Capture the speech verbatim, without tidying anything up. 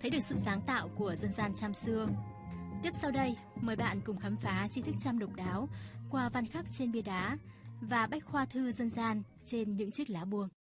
thấy được sự sáng tạo của dân gian Cham xưa. Tiếp sau đây, mời bạn cùng khám phá tri thức Cham độc đáo qua văn khắc trên bia đá và bách khoa thư dân gian trên những chiếc lá buông.